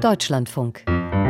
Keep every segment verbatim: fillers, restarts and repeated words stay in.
Deutschlandfunk.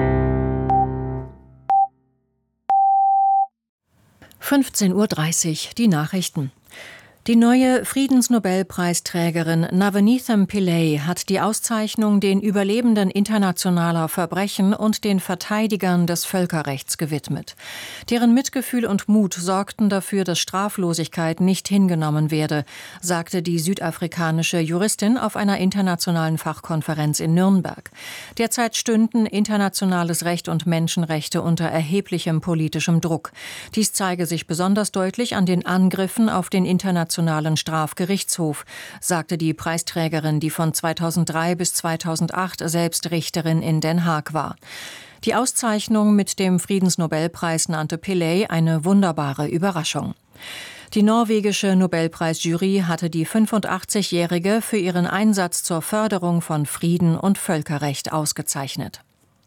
fünfzehn Uhr dreißig, die Nachrichten. Die neue Friedensnobelpreisträgerin Navaneetham Pillay hat die Auszeichnung den Überlebenden internationaler Verbrechen und den Verteidigern des Völkerrechts gewidmet. Deren Mitgefühl und Mut sorgten dafür, dass Straflosigkeit nicht hingenommen werde, sagte die südafrikanische Juristin auf einer internationalen Fachkonferenz in Nürnberg. Derzeit stünden internationales Recht und Menschenrechte unter erheblichem politischem Druck. Dies zeige sich besonders deutlich an den Angriffen auf den internationalen Internationalen Strafgerichtshof, sagte die Preisträgerin, die von zweitausenddrei bis zweitausendacht selbst Richterin in Den Haag war. Die Auszeichnung mit dem Friedensnobelpreis nannte Pillay eine wunderbare Überraschung. Die norwegische Nobelpreisjury hatte die fünfundachtzigjährige für ihren Einsatz zur Förderung von Frieden und Völkerrecht ausgezeichnet.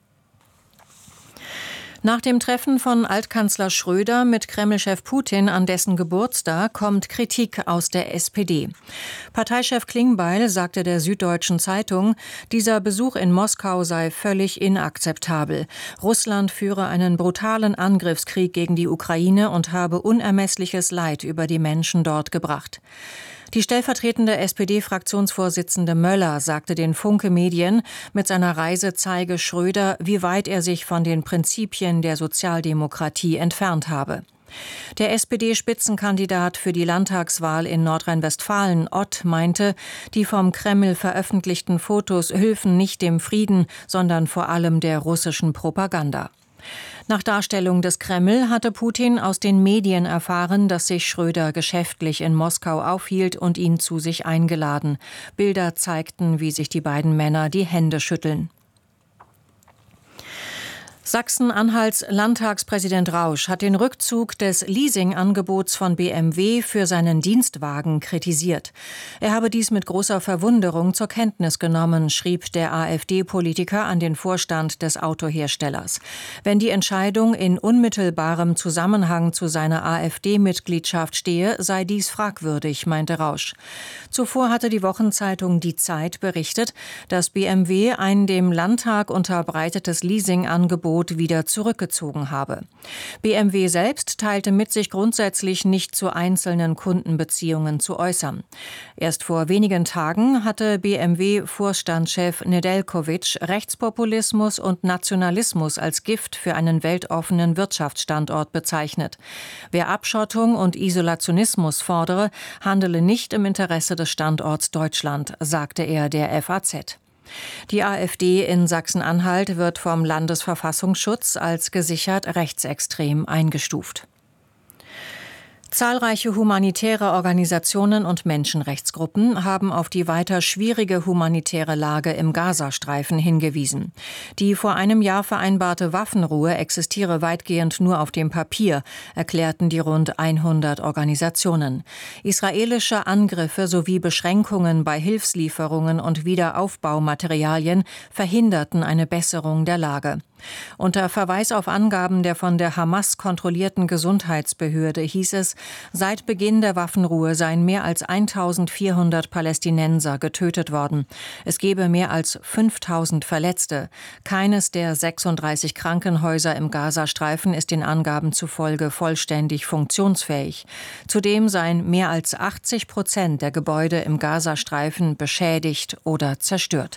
Nach dem Treffen von Altkanzler Schröder mit Kreml-Chef Putin an dessen Geburtstag kommt Kritik aus der S P D. Parteichef Klingbeil sagte der Süddeutschen Zeitung, dieser Besuch in Moskau sei völlig inakzeptabel. Russland führe einen brutalen Angriffskrieg gegen die Ukraine und habe unermessliches Leid über die Menschen dort gebracht. Die stellvertretende S P D-Fraktionsvorsitzende Möller sagte den Funke Medien, mit seiner Reise zeige Schröder, wie weit er sich von den Prinzipien der Sozialdemokratie entfernt habe. Der S P D-Spitzenkandidat für die Landtagswahl in Nordrhein-Westfalen, Ott, meinte, die vom Kreml veröffentlichten Fotos hülfen nicht dem Frieden, sondern vor allem der russischen Propaganda. Nach Darstellung des Kreml hatte Putin aus den Medien erfahren, dass sich Schröder geschäftlich in Moskau aufhielt und ihn zu sich eingeladen. Bilder zeigten, wie sich die beiden Männer die Hände schütteln. Sachsen-Anhalts Landtagspräsident Rausch hat den Rückzug des Leasingangebots von B M W für seinen Dienstwagen kritisiert. Er habe dies mit großer Verwunderung zur Kenntnis genommen, schrieb der AfD-Politiker an den Vorstand des Autoherstellers. Wenn die Entscheidung in unmittelbarem Zusammenhang zu seiner AfD-Mitgliedschaft stehe, sei dies fragwürdig, meinte Rausch. Zuvor hatte die Wochenzeitung Die Zeit berichtet, dass B M W ein dem Landtag unterbreitetes Leasingangebot wieder zurückgezogen habe. B M W selbst teilte mit, sich grundsätzlich nicht zu einzelnen Kundenbeziehungen zu äußern. Erst vor wenigen Tagen hatte B M W-Vorstandschef Nedeljković Rechtspopulismus und Nationalismus als Gift für einen weltoffenen Wirtschaftsstandort bezeichnet. Wer Abschottung und Isolationismus fordere, handele nicht im Interesse des Standorts Deutschland, sagte er der F A Z. Die AfD in Sachsen-Anhalt wird vom Landesverfassungsschutz als gesichert rechtsextrem eingestuft. Zahlreiche humanitäre Organisationen und Menschenrechtsgruppen haben auf die weiter schwierige humanitäre Lage im Gazastreifen hingewiesen. Die vor einem Jahr vereinbarte Waffenruhe existiere weitgehend nur auf dem Papier, erklärten die rund hundert Organisationen. Israelische Angriffe sowie Beschränkungen bei Hilfslieferungen und Wiederaufbaumaterialien verhinderten eine Besserung der Lage. Unter Verweis auf Angaben der von der Hamas kontrollierten Gesundheitsbehörde hieß es, seit Beginn der Waffenruhe seien mehr als eintausendvierhundert Palästinenser getötet worden. Es gebe mehr als fünftausend Verletzte. Keines der sechsunddreißig Krankenhäuser im Gazastreifen ist den Angaben zufolge vollständig funktionsfähig. Zudem seien mehr als achtzig Prozent der Gebäude im Gazastreifen beschädigt oder zerstört.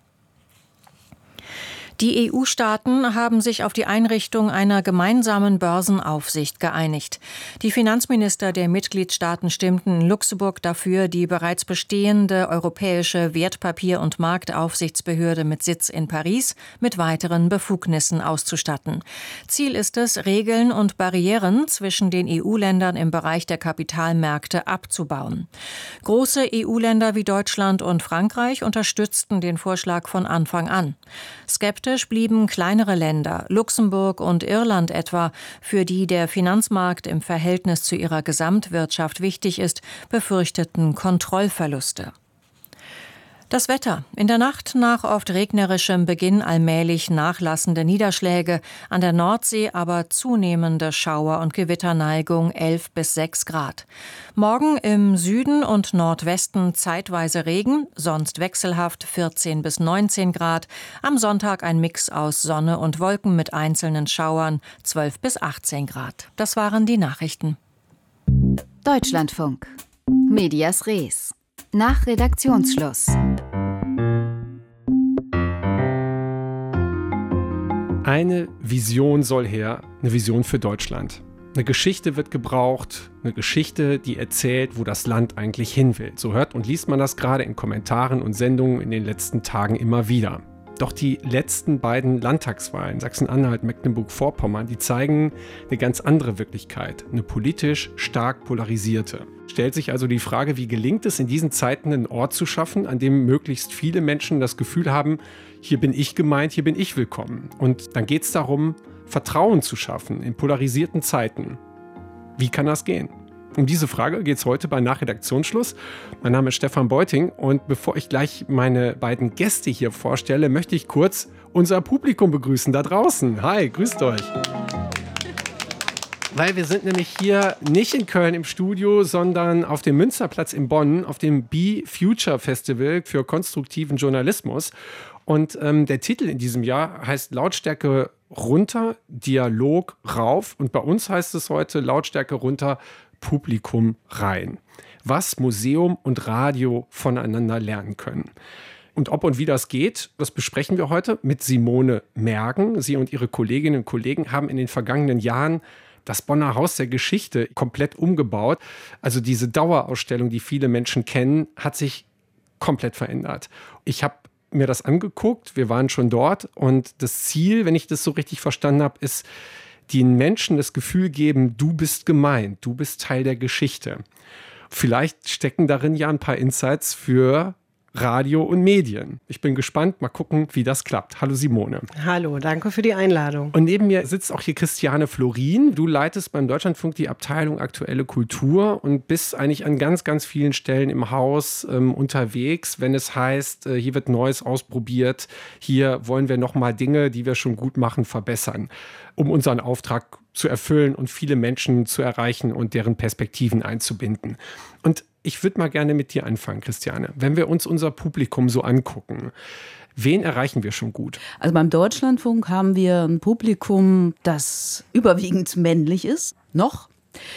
Die E U-Staaten haben sich auf die Einrichtung einer gemeinsamen Börsenaufsicht geeinigt. Die Finanzminister der Mitgliedstaaten stimmten in Luxemburg dafür, die bereits bestehende europäische Wertpapier- und Marktaufsichtsbehörde mit Sitz in Paris mit weiteren Befugnissen auszustatten. Ziel ist es, Regeln und Barrieren zwischen den E U-Ländern im Bereich der Kapitalmärkte abzubauen. Große E U-Länder wie Deutschland und Frankreich unterstützten den Vorschlag von Anfang an. Skeptisch blieben kleinere Länder, Luxemburg und Irland etwa, für die der Finanzmarkt im Verhältnis zu ihrer Gesamtwirtschaft wichtig ist, befürchteten Kontrollverluste. Das Wetter. In der Nacht nach oft regnerischem Beginn allmählich nachlassende Niederschläge, an der Nordsee aber zunehmende Schauer- und Gewitterneigung elf bis sechs Grad. Morgen im Süden und Nordwesten zeitweise Regen, sonst wechselhaft vierzehn bis neunzehn Grad. Am Sonntag ein Mix aus Sonne und Wolken mit einzelnen Schauern, zwölf bis achtzehn Grad. Das waren die Nachrichten. Deutschlandfunk. Medias Res. Nach Redaktionsschluss. Eine Vision soll her, eine Vision für Deutschland. Eine Geschichte wird gebraucht, eine Geschichte, die erzählt, wo das Land eigentlich hin will. So hört und liest man das gerade in Kommentaren und Sendungen in den letzten Tagen immer wieder. Doch die letzten beiden Landtagswahlen, Sachsen-Anhalt, Mecklenburg-Vorpommern, die zeigen eine ganz andere Wirklichkeit, eine politisch stark polarisierte. Stellt sich also die Frage, wie gelingt es in diesen Zeiten, einen Ort zu schaffen, an dem möglichst viele Menschen das Gefühl haben, hier bin ich gemeint, hier bin ich willkommen. Und dann geht es darum, Vertrauen zu schaffen in polarisierten Zeiten. Wie kann das gehen? Um diese Frage geht es heute bei Nachredaktionsschluss. Mein Name ist Stefan Beuting und bevor ich gleich meine beiden Gäste hier vorstelle, möchte ich kurz unser Publikum begrüßen da draußen. Hi, grüßt euch. Weil wir sind nämlich hier nicht in Köln im Studio, sondern auf dem Münsterplatz in Bonn, auf dem Be Future Festival für konstruktiven Journalismus. Und ähm, der Titel in diesem Jahr heißt Lautstärke runter, Dialog rauf. Und bei uns heißt es heute Lautstärke runter, Publikum rein. Was Museum und Radio voneinander lernen können. Und ob und wie das geht, das besprechen wir heute mit Simone Mergen. Sie und ihre Kolleginnen und Kollegen haben in den vergangenen Jahren das Bonner Haus der Geschichte komplett umgebaut. Also diese Dauerausstellung, die viele Menschen kennen, hat sich komplett verändert. Ich habe mir das angeguckt, wir waren schon dort und das Ziel, wenn ich das so richtig verstanden habe, ist, den Menschen das Gefühl geben, du bist gemeint, du bist Teil der Geschichte. Vielleicht stecken darin ja ein paar Insights für Radio und Medien. Ich bin gespannt, mal gucken, wie das klappt. Hallo Simone. Hallo, danke für die Einladung. Und neben mir sitzt auch hier Christiane Florin. Du leitest beim Deutschlandfunk die Abteilung Aktuelle Kultur und bist eigentlich an ganz, ganz vielen Stellen im Haus ähm, unterwegs, wenn es heißt, äh, hier wird Neues ausprobiert, hier wollen wir nochmal Dinge, die wir schon gut machen, verbessern, um unseren Auftrag zu erfüllen und viele Menschen zu erreichen und deren Perspektiven einzubinden. Und ich würde mal gerne mit dir anfangen, Christiane. Wenn wir uns unser Publikum so angucken, wen erreichen wir schon gut? Also beim Deutschlandfunk haben wir ein Publikum, das überwiegend männlich ist, noch.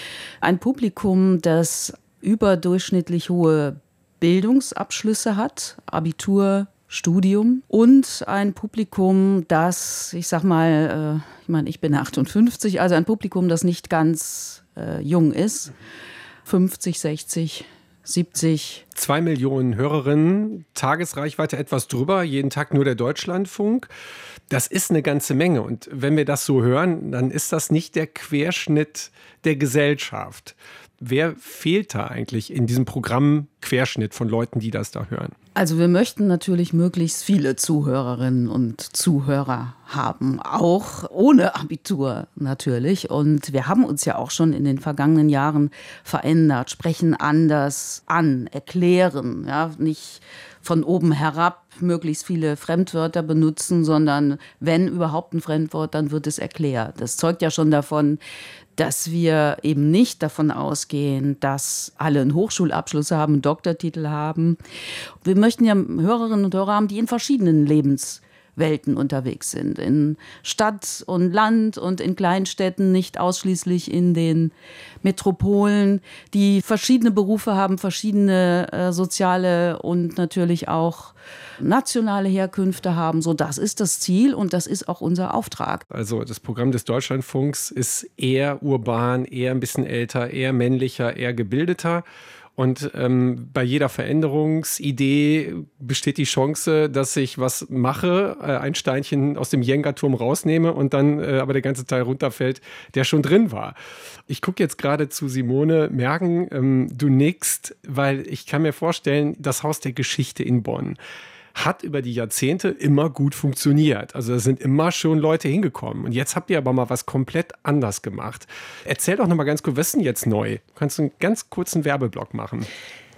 Ein Publikum, das überdurchschnittlich hohe Bildungsabschlüsse hat, Abitur, Studium. Und ein Publikum, das, ich sag mal, äh, ich meine, ich bin achtundfünfzig, also ein Publikum, das nicht ganz äh, jung ist. fünfzig, sechzig, siebzig. Zwei Millionen Hörerinnen, Tagesreichweite etwas drüber, jeden Tag nur der Deutschlandfunk. Das ist eine ganze Menge. Und wenn wir das so hören, dann ist das nicht der Querschnitt der Gesellschaft. Wer fehlt da eigentlich in diesem Programm Querschnitt von Leuten, die das da hören? Also wir möchten natürlich möglichst viele Zuhörerinnen und Zuhörer haben, auch ohne Abitur natürlich. Und wir haben uns ja auch schon in den vergangenen Jahren verändert, sprechen anders an, erklären, ja, nicht von oben herab möglichst viele Fremdwörter benutzen, sondern wenn überhaupt ein Fremdwort, dann wird es erklärt. Das zeugt ja schon davon, dass wir eben nicht davon ausgehen, dass alle einen Hochschulabschluss haben, einen Doktortitel haben. Wir möchten ja Hörerinnen und Hörer haben, die in verschiedenen Lebenswelten unterwegs sind. In Stadt und Land und in Kleinstädten, nicht ausschließlich in den Metropolen, die verschiedene Berufe haben, verschiedene äh, soziale und natürlich auch nationale Herkünfte haben. So, das ist das Ziel und das ist auch unser Auftrag. Also das Programm des Deutschlandfunks ist eher urban, eher ein bisschen älter, eher männlicher, eher gebildeter. Und ähm, bei jeder Veränderungsidee besteht die Chance, dass ich was mache, äh, ein Steinchen aus dem Jenga-Turm rausnehme und dann äh, aber der ganze Teil runterfällt, der schon drin war. Ich gucke jetzt gerade zu Simone Mergen. Ähm, du nickst, weil ich kann mir vorstellen, das Haus der Geschichte in Bonn hat über die Jahrzehnte immer gut funktioniert. Also da sind immer schon Leute hingekommen. Und jetzt habt ihr aber mal was komplett anders gemacht. Erzähl doch noch mal ganz kurz, was ist denn jetzt neu? Kannst du einen ganz kurzen Werbeblock machen?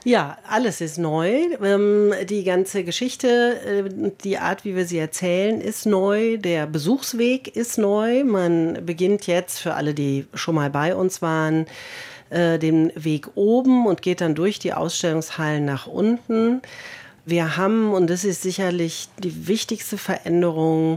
Ja, alles ist neu. Ähm, die ganze Geschichte, äh, die Art, wie wir sie erzählen, ist neu. Der Besuchsweg ist neu. Man beginnt jetzt, für alle, die schon mal bei uns waren, äh, den Weg oben und geht dann durch die Ausstellungshallen nach unten. Wir haben, und das ist sicherlich die wichtigste Veränderung,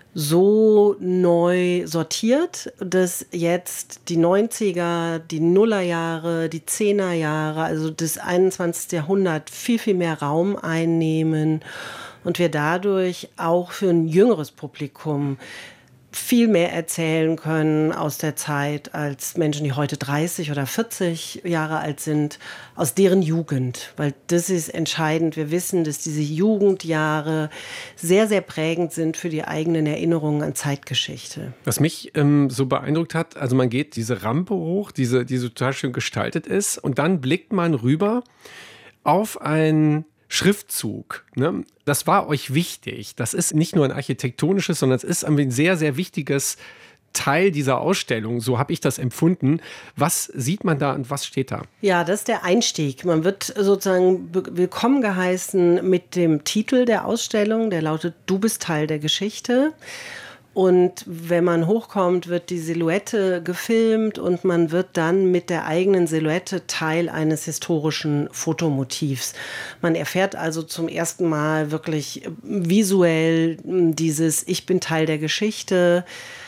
so neu sortiert, dass jetzt die neunziger, die Nullerjahre, die Zehnerjahre, also das einundzwanzigste Jahrhundert viel, viel mehr Raum einnehmen und wir dadurch auch für ein jüngeres Publikum viel mehr erzählen können aus der Zeit als Menschen, die heute dreißig oder vierzig Jahre alt sind, aus deren Jugend. Weil das ist entscheidend. Wir wissen, dass diese Jugendjahre sehr, sehr prägend sind für die eigenen Erinnerungen an Zeitgeschichte. Was mich ähm, so beeindruckt hat, also man geht diese Rampe hoch, diese, die so total schön gestaltet ist und dann blickt man rüber auf ein Schriftzug, ne? Das war euch wichtig. Das ist nicht nur ein architektonisches, sondern es ist ein sehr, sehr wichtiges Teil dieser Ausstellung. So habe ich das empfunden. Was sieht man da und was steht da? Ja, das ist der Einstieg. Man wird sozusagen willkommen geheißen mit dem Titel der Ausstellung, der lautet „Du bist Teil der Geschichte". Und wenn man hochkommt, wird die Silhouette gefilmt und man wird dann mit der eigenen Silhouette Teil eines historischen Fotomotivs. Man erfährt also zum ersten Mal wirklich visuell dieses Ich bin Teil der Geschichte.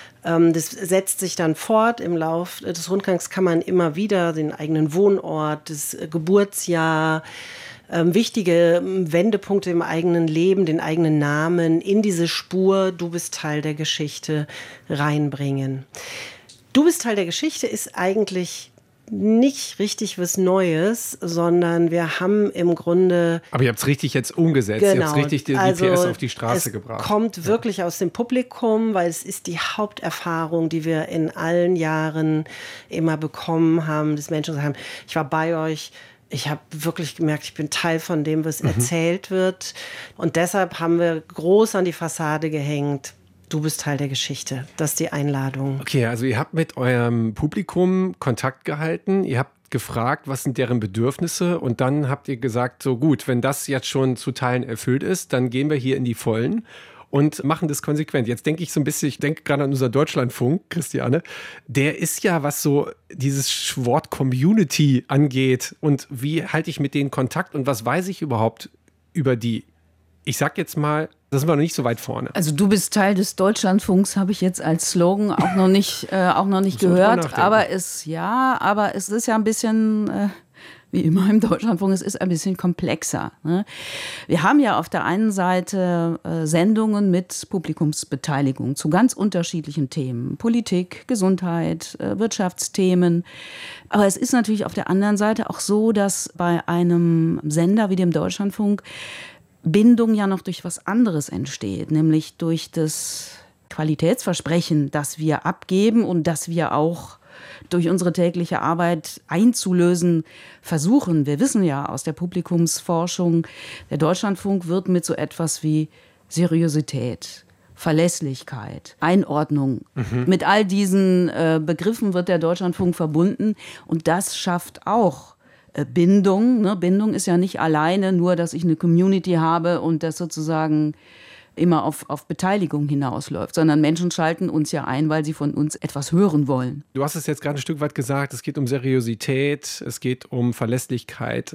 Das setzt sich dann fort. Im Lauf des Rundgangs kann man immer wieder den eigenen Wohnort, das Geburtsjahr, Ähm, wichtige Wendepunkte im eigenen Leben, den eigenen Namen in diese Spur „Du bist Teil der Geschichte" reinbringen. „Du bist Teil der Geschichte" ist eigentlich nicht richtig was Neues, sondern wir haben im Grunde... Aber ihr habt es richtig jetzt umgesetzt, genau, ihr habt richtig die, die also P S auf die Straße es gebracht. Kommt wirklich ja. aus dem Publikum, weil es ist die Haupterfahrung, die wir in allen Jahren immer bekommen haben, dass Menschen sagen, ich war bei euch, ich habe wirklich gemerkt, ich bin Teil von dem, was mhm. erzählt wird. Und deshalb haben wir groß an die Fassade gehängt: Du bist Teil der Geschichte. Das ist die Einladung. Okay, also ihr habt mit eurem Publikum Kontakt gehalten. Ihr habt gefragt, was sind deren Bedürfnisse? Und dann habt ihr gesagt, so gut, wenn das jetzt schon zu Teilen erfüllt ist, dann gehen wir hier in die Vollen und machen das konsequent. Jetzt denke ich so ein bisschen, ich denke gerade an unser Deutschlandfunk, Christiane, der ist ja, was so dieses Wort Community angeht und wie halte ich mit denen Kontakt und was weiß ich überhaupt über die? Ich sag jetzt mal, da sind wir noch nicht so weit vorne. Also du bist Teil des Deutschlandfunks, habe ich jetzt als Slogan auch noch nicht, äh, auch noch nicht gehört. Aber es, ja, aber es ist ja ein bisschen... Äh wie immer im Deutschlandfunk, es ist ein bisschen komplexer. Ne? Wir haben ja auf der einen Seite äh, Sendungen mit Publikumsbeteiligung zu ganz unterschiedlichen Themen. Politik, Gesundheit, äh, Wirtschaftsthemen. Aber es ist natürlich auf der anderen Seite auch so, dass bei einem Sender wie dem Deutschlandfunk Bindung ja noch durch was anderes entsteht, nämlich durch das Qualitätsversprechen, das wir abgeben und das wir auch durch unsere tägliche Arbeit einzulösen versuchen. Wir wissen ja aus der Publikumsforschung, der Deutschlandfunk wird mit so etwas wie Seriosität, Verlässlichkeit, Einordnung, mhm. mit all diesen äh, Begriffen wird der Deutschlandfunk verbunden und das schafft auch äh, Bindung. Ne? Bindung ist ja nicht alleine nur, dass ich eine Community habe und das sozusagen immer auf, auf Beteiligung hinausläuft, sondern Menschen schalten uns ja ein, weil sie von uns etwas hören wollen. Du hast es jetzt gerade ein Stück weit gesagt, es geht um Seriosität, es geht um Verlässlichkeit.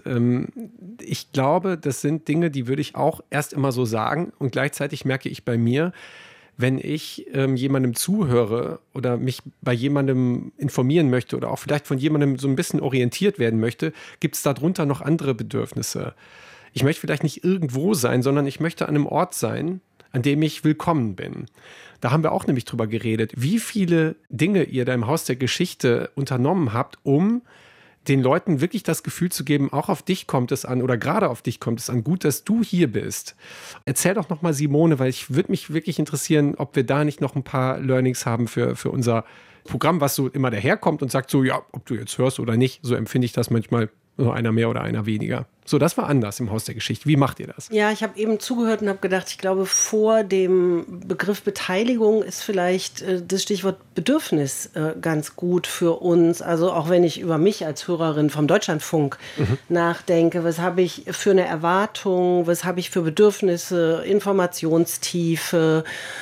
Ich glaube, das sind Dinge, die würde ich auch erst immer so sagen und gleichzeitig merke ich bei mir, wenn ich ähm, jemandem zuhöre oder mich bei jemandem informieren möchte oder auch vielleicht von jemandem so ein bisschen orientiert werden möchte, gibt es darunter noch andere Bedürfnisse. Ich möchte vielleicht nicht irgendwo sein, sondern ich möchte an einem Ort sein, an dem ich willkommen bin. Da haben wir auch nämlich drüber geredet, wie viele Dinge ihr da im Haus der Geschichte unternommen habt, um den Leuten wirklich das Gefühl zu geben, auch auf dich kommt es an oder gerade auf dich kommt es an, gut, dass du hier bist. Erzähl doch nochmal, Simone, weil ich würde mich wirklich interessieren, ob wir da nicht noch ein paar Learnings haben für, für unser Programm, was so immer daherkommt und sagt so, ja, ob du jetzt hörst oder nicht, so empfinde ich das manchmal, So einer mehr oder einer weniger. So, das war anders im Haus der Geschichte. Wie macht ihr das? Ja, ich habe eben zugehört und habe gedacht, ich glaube, vor dem Begriff Beteiligung ist vielleicht äh, das Stichwort Bedürfnis äh, ganz gut für uns. Also auch wenn ich über mich als Hörerin vom Deutschlandfunk mhm. nachdenke, was habe ich für eine Erwartung, was habe ich für Bedürfnisse, Informationstiefe,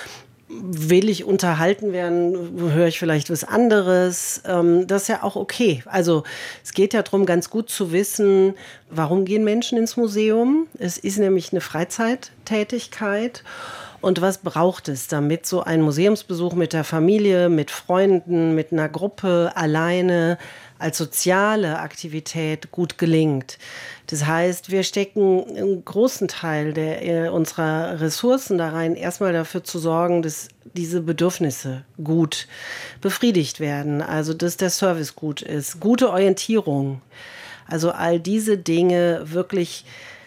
will ich unterhalten werden, höre ich vielleicht was anderes. Das ist ja auch okay. Also es geht ja darum, ganz gut zu wissen, warum gehen Menschen ins Museum. Es ist nämlich eine Freizeittätigkeit. Und was braucht es, damit so ein Museumsbesuch mit der Familie, mit Freunden, mit einer Gruppe, alleine als soziale Aktivität gut gelingt? Das heißt, wir stecken einen großen Teil der, unserer Ressourcen da rein, erstmal dafür zu sorgen, dass diese Bedürfnisse gut befriedigt werden. Also, dass der Service gut ist, gute Orientierung. Also all diese Dinge, wirklich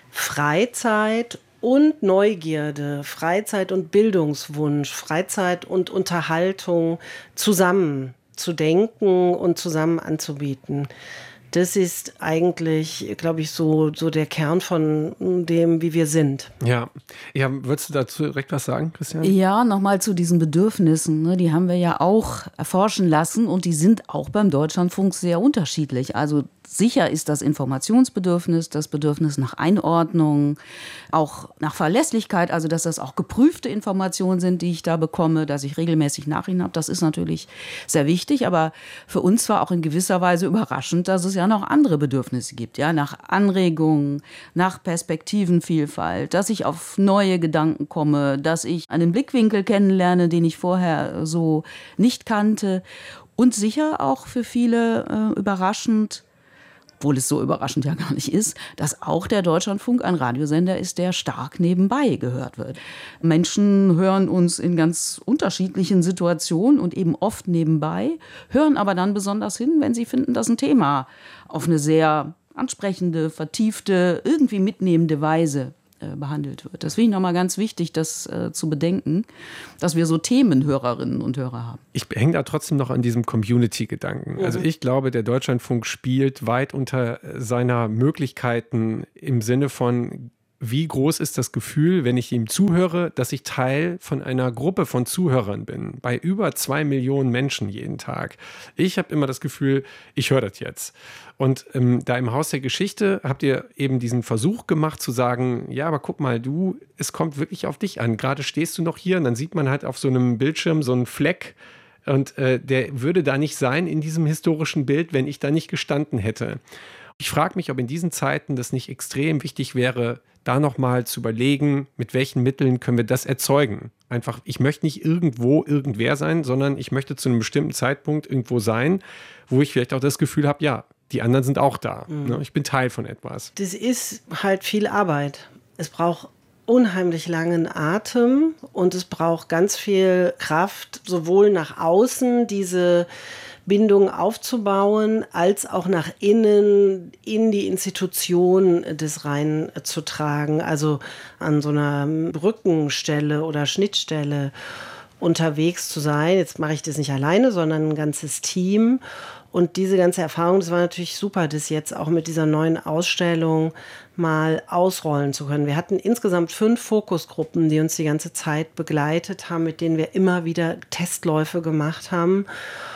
Freizeit und Neugierde, Freizeit und Bildungswunsch, Freizeit und Unterhaltung zusammen zu denken und zusammen anzubieten. Das ist eigentlich, glaube ich, so, so der Kern von dem, wie wir sind. Ja. ja, würdest du dazu direkt was sagen, Christian? Ja, nochmal zu diesen Bedürfnissen. Ne, die haben wir ja auch erforschen lassen und die sind auch beim Deutschlandfunk sehr unterschiedlich. Also sicher ist das Informationsbedürfnis, das Bedürfnis nach Einordnung, auch nach Verlässlichkeit, also dass das auch geprüfte Informationen sind, die ich da bekomme, dass ich regelmäßig Nachrichten habe. Das ist natürlich sehr wichtig, aber für uns war auch in gewisser Weise überraschend, dass es ja noch andere Bedürfnisse gibt, ja, nach Anregungen, nach Perspektivenvielfalt, dass ich auf neue Gedanken komme, dass ich einen Blickwinkel kennenlerne, den ich vorher so nicht kannte und sicher auch für viele äh, überraschend, obwohl es so überraschend ja gar nicht ist, dass auch der Deutschlandfunk ein Radiosender ist, der stark nebenbei gehört wird. Menschen hören uns in ganz unterschiedlichen Situationen und eben oft nebenbei, hören aber dann besonders hin, wenn sie finden, dass ein Thema auf eine sehr ansprechende, vertiefte, irgendwie mitnehmende Weise behandelt wird. Das finde ich nochmal ganz wichtig, das äh, zu bedenken, dass wir so Themenhörerinnen und Hörer haben. Ich hänge da trotzdem noch an diesem Community-Gedanken. Mhm. Also ich glaube, der Deutschlandfunk spielt weit unter seiner Möglichkeiten im Sinne von, wie groß ist das Gefühl, wenn ich ihm zuhöre, dass ich Teil von einer Gruppe von Zuhörern bin, bei über zwei Millionen Menschen jeden Tag. Ich habe immer das Gefühl, ich höre das jetzt. Und ähm, da im Haus der Geschichte habt ihr eben diesen Versuch gemacht zu sagen, ja, aber guck mal, du, es kommt wirklich auf dich an. Gerade stehst du noch hier und dann sieht man halt auf so einem Bildschirm so einen Fleck und äh, der würde da nicht sein in diesem historischen Bild, wenn ich da nicht gestanden hätte. Ich frage mich, ob in diesen Zeiten das nicht extrem wichtig wäre, da nochmal zu überlegen, mit welchen Mitteln können wir das erzeugen. Einfach, ich möchte nicht irgendwo irgendwer sein, sondern ich möchte zu einem bestimmten Zeitpunkt irgendwo sein, wo ich vielleicht auch das Gefühl habe, ja, die anderen sind auch da. Mhm. Ne? Ich bin Teil von etwas. Das ist halt viel Arbeit. Es braucht unheimlich langen Atem und es braucht ganz viel Kraft, sowohl nach außen diese Bindung aufzubauen, als auch nach innen in die Institution des reinzutragen, also an so einer Brückenstelle oder Schnittstelle unterwegs zu sein. Jetzt mache ich das nicht alleine, sondern ein ganzes Team. Und diese ganze Erfahrung, das war natürlich super, das jetzt auch mit dieser neuen Ausstellung mal ausrollen zu können. Wir hatten insgesamt fünf Fokusgruppen, die uns die ganze Zeit begleitet haben, mit denen wir immer wieder Testläufe gemacht haben.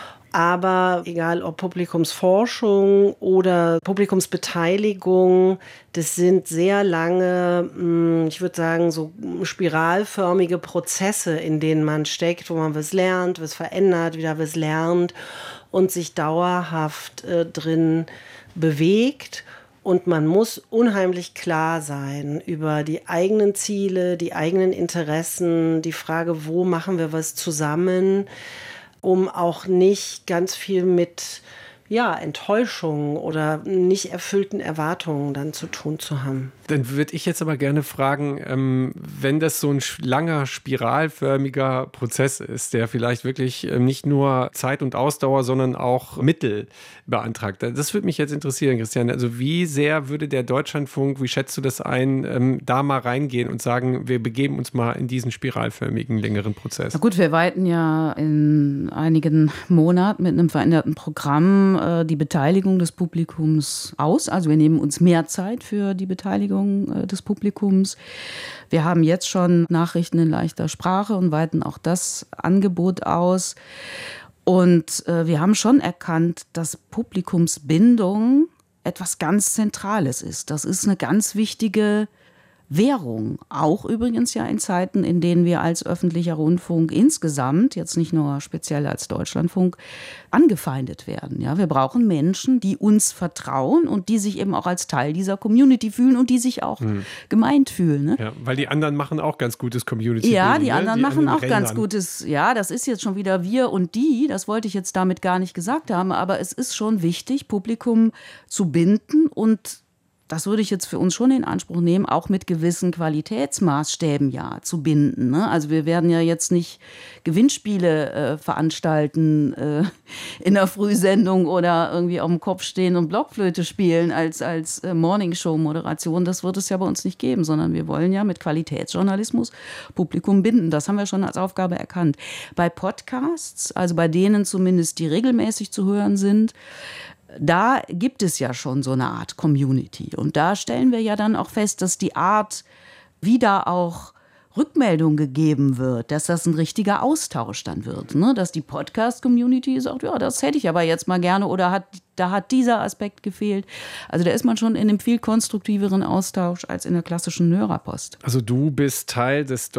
Aber egal ob Publikumsforschung oder Publikumsbeteiligung, das sind sehr lange, ich würde sagen, so spiralförmige Prozesse, in denen man steckt, wo man was lernt, was verändert, wieder was lernt und sich dauerhaft äh, drin bewegt. Und man muss unheimlich klar sein über die eigenen Ziele, die eigenen Interessen, die Frage, wo machen wir was zusammen, um auch nicht ganz viel mit ja, Enttäuschungen oder nicht erfüllten Erwartungen dann zu tun zu haben. Dann würde ich jetzt aber gerne fragen, ähm, wenn das so ein langer, spiralförmiger Prozess ist, der vielleicht wirklich ähm, nicht nur Zeit und Ausdauer, sondern auch Mittel beantragt. Das würde mich jetzt interessieren, Christian. Also wie sehr würde der Deutschlandfunk, wie schätzt du das ein, ähm, da mal reingehen und sagen, wir begeben uns mal in diesen spiralförmigen, längeren Prozess? Na gut, wir weiten ja in einigen Monaten mit einem veränderten Programm äh, die Beteiligung des Publikums aus. Also wir nehmen uns mehr Zeit für die Beteiligung äh, des Publikums. Wir haben jetzt schon Nachrichten in leichter Sprache und weiten auch das Angebot aus. Und äh, wir haben schon erkannt, dass Publikumsbindung etwas ganz Zentrales ist. Das ist eine ganz wichtige Währung. Auch übrigens ja in Zeiten, in denen wir als öffentlicher Rundfunk insgesamt, jetzt nicht nur speziell als Deutschlandfunk, angefeindet werden. Ja, wir brauchen Menschen, die uns vertrauen und die sich eben auch als Teil dieser Community fühlen und die sich auch hm. gemeint fühlen. Ne? Ja, weil die anderen machen auch ganz gutes Community. Ja, die ne? anderen die machen anderen auch Rändern. ganz gutes. Ja, das ist jetzt schon wieder wir und die. Das wollte ich jetzt damit gar nicht gesagt haben. Aber es ist schon wichtig, Publikum zu binden und das würde ich jetzt für uns schon in Anspruch nehmen, auch mit gewissen Qualitätsmaßstäben ja zu binden. Ne? Also wir werden ja jetzt nicht Gewinnspiele äh, veranstalten äh, in der Frühsendung oder irgendwie auf dem Kopf stehen und Blockflöte spielen als, als äh, Morningshow-Moderation. Das wird es ja bei uns nicht geben, sondern wir wollen ja mit Qualitätsjournalismus Publikum binden. Das haben wir schon als Aufgabe erkannt. Bei Podcasts, also bei denen zumindest, die regelmäßig zu hören sind, da gibt es ja schon so eine Art Community. Und da stellen wir ja dann auch fest, dass die Art, wie da auch Rückmeldung gegeben wird, dass das ein richtiger Austausch dann wird. Ne? Dass die Podcast-Community sagt, ja, das hätte ich aber jetzt mal gerne oder hat, da hat dieser Aspekt gefehlt. Also da ist man schon in einem viel konstruktiveren Austausch als in der klassischen Hörerpost. Also du bist Teil des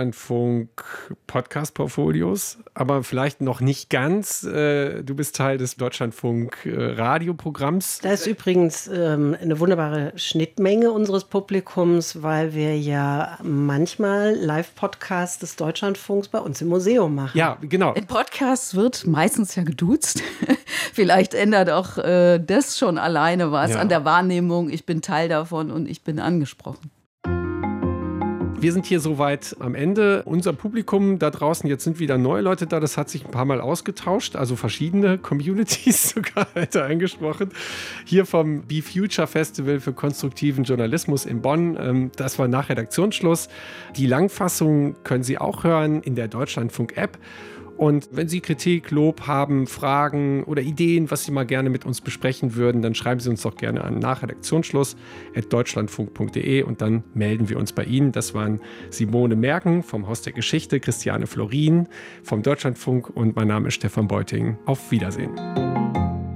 Deutschlandfunk-Podcast-Portfolios, aber vielleicht noch nicht ganz. Du bist Teil des Deutschlandfunk-Radioprogramms. Da ist übrigens ähm, eine wunderbare Schnittmenge unseres Publikums, weil wir ja manchmal Live-Podcasts des Deutschlandfunks bei uns im Museum machen. Ja, genau. In Podcasts wird meistens ja geduzt. Vielleicht ändert auch äh, das schon alleine was ja. an der Wahrnehmung. Ich bin Teil davon und ich bin angesprochen. Wir sind hier soweit am Ende. Unser Publikum da draußen, jetzt sind wieder neue Leute da, das hat sich ein paar Mal ausgetauscht, also verschiedene Communities sogar heute eingesprochen. Hier vom Be Future Festival für konstruktiven Journalismus in Bonn. Das war nach Redaktionsschluss. Die Langfassung können Sie auch hören in der Deutschlandfunk-App. Und wenn Sie Kritik, Lob haben, Fragen oder Ideen, was Sie mal gerne mit uns besprechen würden, dann schreiben Sie uns doch gerne an nach Redaktionsschluss at deutschlandfunk punkt de und dann melden wir uns bei Ihnen. Das waren Simone Merken vom Haus der Geschichte, Christiane Florin vom Deutschlandfunk und mein Name ist Stefan Beuting. Auf Wiedersehen.